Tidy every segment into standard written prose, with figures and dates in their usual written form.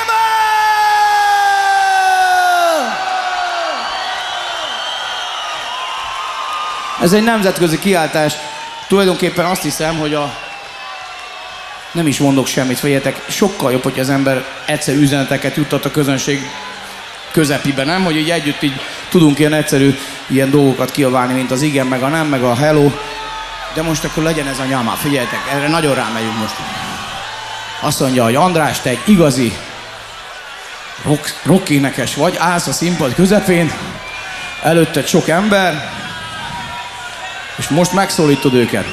nyama! Ez egy nemzetközi kiáltás. Tulajdonképpen azt hiszem, hogy nem is mondok semmit, figyeljetek, sokkal jobb, hogy az ember egyszerű üzeneteket juttat a közönség közepibe, nem? Hogy így együtt így tudunk ilyen egyszerű ilyen dolgokat kiabálni, mint az igen, meg a nem, meg a hello. De most akkor legyen ez a nyama, figyeljetek, erre nagyon rámegyünk most. Azt mondja, hogy András, te egy igazi rock énekes vagy, állsz a színpad közepén, előtted sok ember, és most megszólítod őket.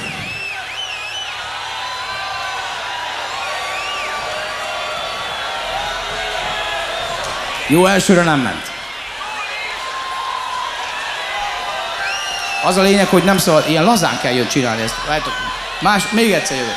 Jó, elsőre nem ment. Az a lényeg, hogy nem szabad, ilyen lazán kell jön csinálni ezt. Látjátok? Még egyszer jövök.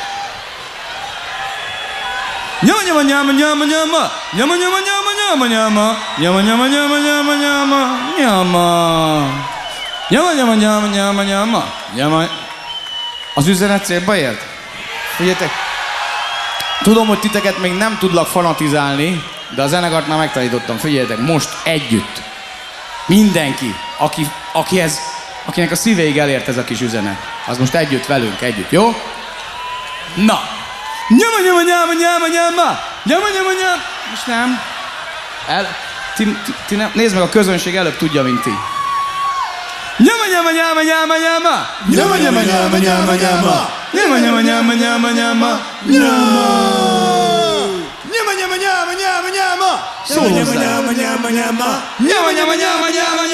Nyama, nyama, nyama, nyama, nyama. Nyama, nyama, nyama, nyama, nyama. Nyama, nyama, nyama, nyama, nyama. Nyama. Nyama, nyama, nyama, nyama, nyama. Nyama. Az üzenet célba ért? Figyeljetek. Tudom, hogy titeket még nem tudlak fanatizálni, de a zenekart már megtanítottam. Figyeljetek, most együtt. Mindenki, akinek a szívéig elért ez a kis üzenet, az most együtt velünk, együtt, jó? Na! Nyama, nyama, nyama, nyama, nyama! Nyama, nyama, nyama! Most nem. Ti nem. Nézd meg, a közönség előbb tudja, mint ti. Nyama, nyama, nyama, nyama, nyama! Nyama, nyama, nyama, nyama, nyama! Nyama, nyama, nyama, nyama, nyama! Nyama! Nyama, nyama, nyama, nyama, nyama! Szólózzál! Nyama, nyama, nyama, nyama! Nyama, nyama, nyama, nyama, nyama!